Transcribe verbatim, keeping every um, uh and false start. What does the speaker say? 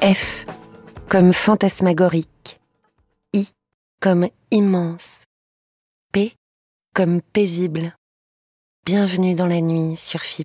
F comme fantasmagorique. I comme immense. P comme paisible. Bienvenue dans la nuit sur F I P.